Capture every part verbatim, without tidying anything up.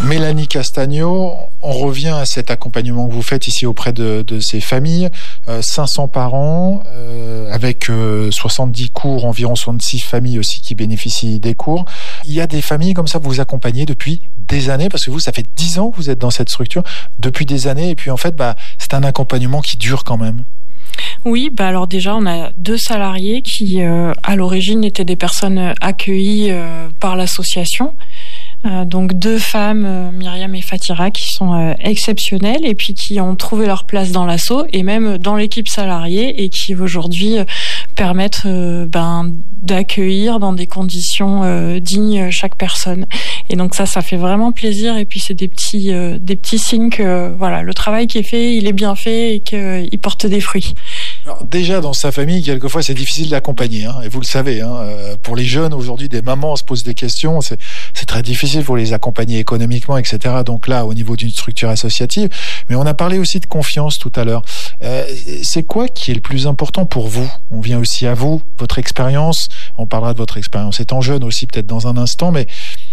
Mélanie Castagno, on revient à cet accompagnement que vous faites ici auprès de, de ces familles. Euh, cinq cents par an, euh, avec euh, soixante-dix cours, environ soixante-six familles aussi qui bénéficient des cours. Il y a des familles comme ça que vous accompagnez depuis des années, parce que vous, ça fait dix ans que vous êtes dans cette structure, depuis des années, et puis en fait, bah, c'est un accompagnement qui dure quand même. Oui, bah alors déjà, on a deux salariés qui, euh, à l'origine, étaient des personnes accueillies euh, par l'association. Euh, donc deux femmes, euh, Myriam et Fatira, qui sont euh, exceptionnelles et puis qui ont trouvé leur place dans l'asso et même dans l'équipe salariée et qui aujourd'hui euh, permettent euh, ben, d'accueillir dans des conditions euh, dignes chaque personne. Et donc ça, ça fait vraiment plaisir et puis c'est des petits, euh, des petits signes que euh, voilà, le travail qui est fait, il est bien fait et qu'il euh, porte des fruits. Alors déjà, dans sa famille, quelquefois, c'est difficile d'accompagner, hein, et vous le savez. Hein, euh, pour les jeunes, aujourd'hui, des mamans se posent des questions. C'est, c'est très difficile pour les accompagner économiquement, et cetera. Donc là, au niveau d'une structure associative. Mais on a parlé aussi de confiance tout à l'heure. Euh, c'est quoi qui est le plus important pour vous ? On vient aussi à vous, votre expérience. On parlera de votre expérience étant jeune aussi, peut-être dans un instant, mais...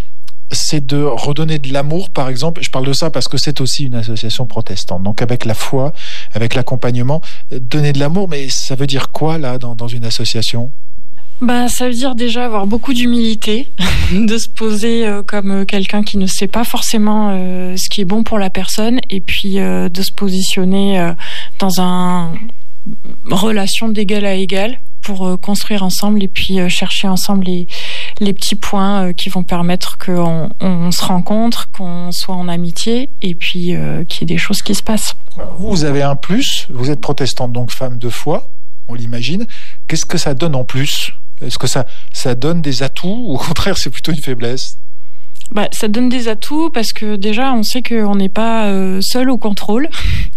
c'est de redonner de l'amour, par exemple. Je parle de ça parce que c'est aussi une association protestante. Donc avec la foi, avec l'accompagnement, donner de l'amour, mais ça veut dire quoi là dans, dans une association ? Bah, ça veut dire déjà avoir beaucoup d'humilité, de se poser euh, comme quelqu'un qui ne sait pas forcément euh, ce qui est bon pour la personne, et puis euh, de se positionner euh, dans une relation d'égal à égal pour euh, construire ensemble et puis euh, chercher ensemble les les petits points euh, qui vont permettre qu'on on se rencontre, qu'on soit en amitié et puis euh, qu'il y ait des choses qui se passent. Vous avez un plus, vous êtes protestante, donc femme de foi, on l'imagine. Qu'est-ce que ça donne en plus ? Est-ce que ça, ça donne des atouts ou au contraire c'est plutôt une faiblesse ? Bah, ça donne des atouts parce que déjà on sait qu'on n'est pas euh, seul au contrôle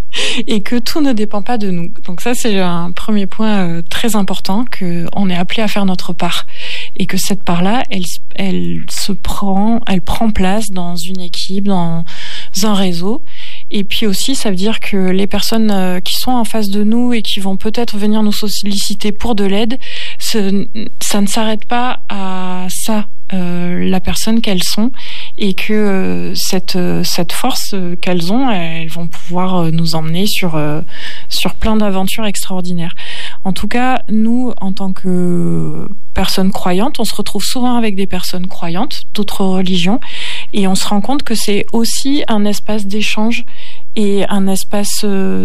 et que tout ne dépend pas de nous. Donc ça c'est un premier point euh, très important, qu'on est appelé à faire notre part et que cette part-là elle, elle se prend, elle prend place dans une équipe, dans un réseau. Et puis aussi, ça veut dire que les personnes qui sont en face de nous et qui vont peut-être venir nous solliciter pour de l'aide, ce, ça ne s'arrête pas à ça, euh, la personne qu'elles sont, et que euh, cette cette force qu'elles ont, elles vont pouvoir nous emmener sur euh, sur plein d'aventures extraordinaires. En tout cas, nous, en tant que personnes croyantes, on se retrouve souvent avec des personnes croyantes d'autres religions, et on se rend compte que c'est aussi un espace d'échange et un espace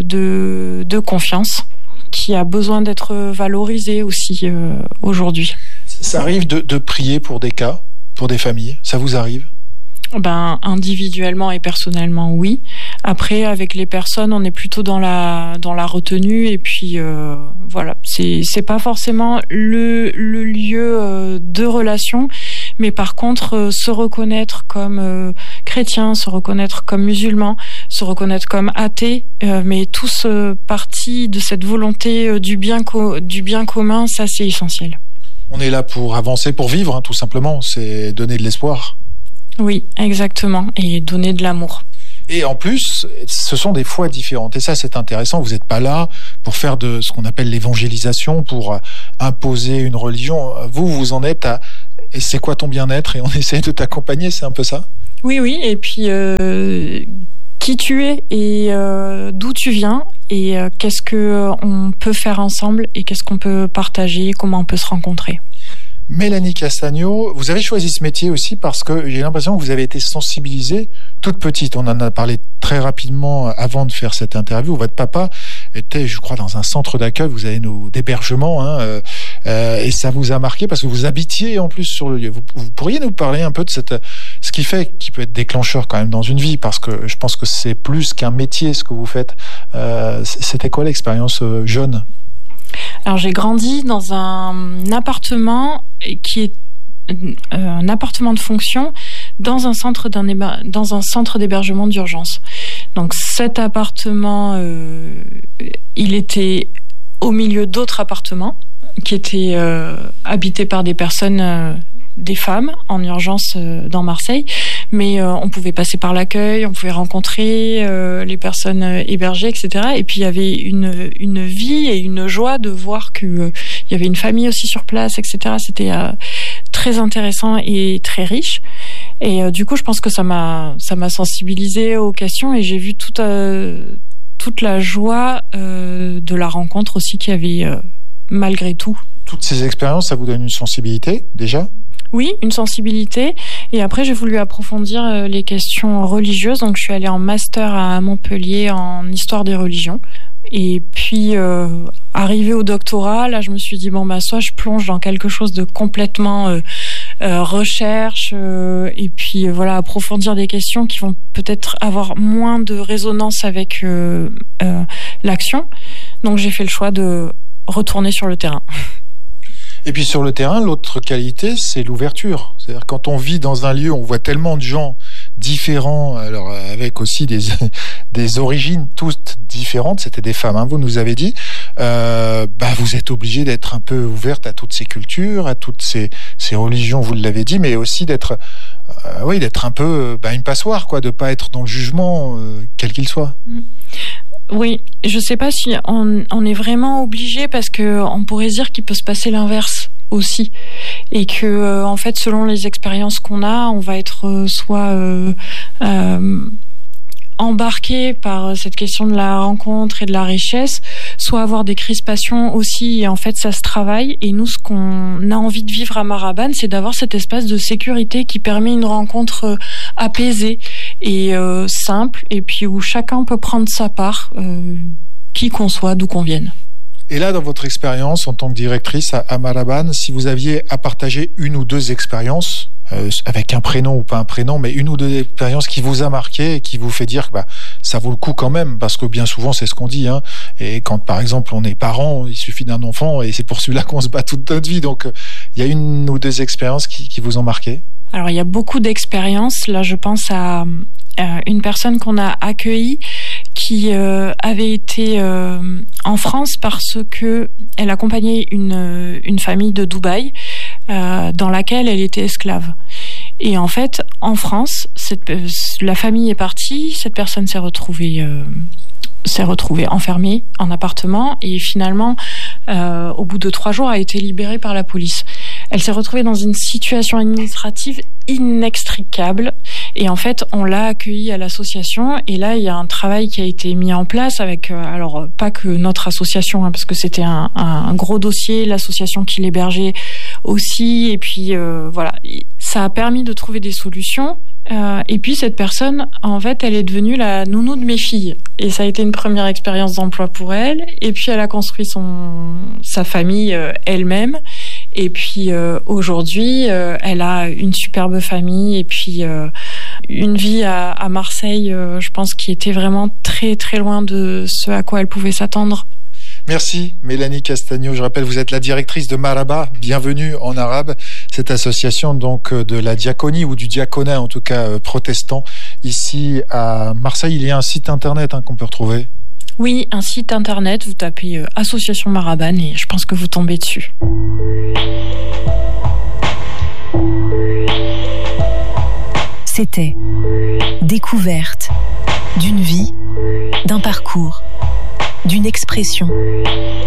de, de confiance qui a besoin d'être valorisé aussi euh, aujourd'hui. Ça arrive de, de prier pour des cas, pour des familles ? Ça vous arrive ? Ben, individuellement et personnellement, oui. Après, avec les personnes, on est plutôt dans la dans la retenue et puis euh, voilà, c'est c'est pas forcément le le lieu euh, de relation, mais par contre, euh, se reconnaître comme euh, chrétien, se reconnaître comme musulman, se reconnaître comme athée, euh, mais tous euh, partis de cette volonté euh, du bien co- du bien commun, ça c'est essentiel. On est là pour avancer, pour vivre, hein, tout simplement. C'est donner de l'espoir. Oui, exactement, et donner de l'amour. Et en plus, ce sont des foi différentes. Et ça, c'est intéressant. Vous n'êtes pas là pour faire de ce qu'on appelle l'évangélisation, pour imposer une religion. Vous, vous en êtes à « c'est quoi ton bien-être ?» et on essaie de t'accompagner, c'est un peu ça ? Oui, oui, et puis euh, qui tu es et euh, d'où tu viens et euh, qu'est-ce qu'on peut faire ensemble et qu'est-ce qu'on peut partager, comment on peut se rencontrer. Mélanie Castagno, vous avez choisi ce métier aussi parce que j'ai l'impression que vous avez été sensibilisée toute petite. On en a parlé très rapidement avant de faire cette interview. Votre papa était, je crois, dans un centre d'accueil. Vous avez nos d'hébergement, hein, euh, et ça vous a marqué parce que vous habitiez en plus sur le lieu. Vous, vous pourriez nous parler un peu de cette, ce qui fait, qui peut être déclencheur quand même dans une vie, parce que je pense que c'est plus qu'un métier ce que vous faites. Euh, c'était quoi l'expérience euh, jeune ? Alors j'ai grandi dans un appartement qui est un appartement de fonction dans un centre d'un héber... dans un centre d'hébergement d'urgence. Donc cet appartement, euh, il était au milieu d'autres appartements qui étaient euh, habités par des personnes, euh, des femmes en urgence euh, dans Marseille. Mais euh, on pouvait passer par l'accueil, on pouvait rencontrer euh, les personnes euh, hébergées, et cetera. Et puis il y avait une une vie et une joie de voir que euh, il y avait une famille aussi sur place, et cetera. C'était euh, très très intéressant et très riche. Et euh, du coup, je pense que ça m'a ça m'a sensibilisée aux questions et j'ai vu toute euh, toute la joie euh, de la rencontre aussi qu'il y avait euh, malgré tout. Toutes ces expériences, ça vous donne une sensibilité déjà ? Oui, une sensibilité. Et après, j'ai voulu approfondir euh, les questions religieuses. Donc, je suis allée en master à Montpellier en histoire des religions. Et puis, euh, arrivée au doctorat, là, je me suis dit, bon, bah, soit je plonge dans quelque chose de complètement euh, euh, recherche, euh, et puis, euh, voilà, approfondir des questions qui vont peut-être avoir moins de résonance avec euh, euh, l'action. Donc, j'ai fait le choix de retourner sur le terrain. Et puis sur le terrain, l'autre qualité, c'est l'ouverture. C'est-à-dire quand on vit dans un lieu, on voit tellement de gens différents, alors avec aussi des des origines toutes différentes. C'était des femmes, hein, vous nous avez dit. Euh, bah vous êtes obligé d'être un peu ouverte à toutes ces cultures, à toutes ces ces religions, vous l'avez dit, mais aussi d'être euh, oui, d'être un peu bah, une passoire, quoi, de pas être dans le jugement euh, quel qu'il soit. Mmh. Oui, je sais pas si on, on est vraiment obligé parce que on pourrait dire qu'il peut se passer l'inverse aussi et que euh, en fait selon les expériences qu'on a, on va être euh, soit euh, euh, embarqué par cette question de la rencontre et de la richesse, soit avoir des crispations aussi, et en fait ça se travaille. Et nous, ce qu'on a envie de vivre à Marabane, c'est d'avoir cet espace de sécurité qui permet une rencontre apaisée et euh, simple, et puis où chacun peut prendre sa part, euh, qui qu'on soit, d'où qu'on vienne. Et là, dans votre expérience en tant que directrice à, à Marabane, si vous aviez à partager une ou deux expériences, euh, avec un prénom ou pas un prénom, mais une ou deux expériences qui vous a marqué et qui vous fait dire que bah, ça vaut le coup quand même, parce que bien souvent, c'est ce qu'on dit. Hein, et quand, par exemple, on est parent, il suffit d'un enfant et c'est pour celui-là qu'on se bat toute notre vie. Donc, il euh, y a une ou deux expériences qui, qui vous ont marqué ? Alors, il y a beaucoup d'expériences. Là, je pense à, à une personne qu'on a accueillie qui euh, avait été euh, en France parce que elle accompagnait une une famille de Dubaï euh, dans laquelle elle était esclave. Et en fait, en France, cette, la famille est partie, cette personne s'est retrouvée euh, s'est retrouvée enfermée en appartement et finalement, euh, au bout de trois jours, a été libérée par la police. Elle s'est retrouvée dans une situation administrative inextricable et en fait, on l'a accueillie à l'association et là, il y a un travail qui a été mis en place avec, euh, alors pas que notre association, hein, parce que c'était un, un, un gros dossier, l'association qui l'hébergeait aussi et puis euh, voilà, ça a permis de trouver des solutions. Euh, et puis cette personne, en fait, elle est devenue la nounou de mes filles. Et ça a été une première expérience d'emploi pour elle. Et puis elle a construit son sa famille euh, elle-même. Et puis euh, aujourd'hui, euh, elle a une superbe famille et puis euh, une vie à, à Marseille, euh, je pense, qui était vraiment très très loin de ce à quoi elle pouvait s'attendre. Merci Mélanie Castagno. Je rappelle, vous êtes la directrice de Maraba, bienvenue en arabe, cette association donc de la diaconie ou du diaconat en tout cas protestant ici à Marseille. Il y a un site internet hein, qu'on peut retrouver. Oui, un site internet, vous tapez euh, Association Marabane et je pense que vous tombez dessus. C'était Découverte d'une vie, d'un parcours, d'une expression.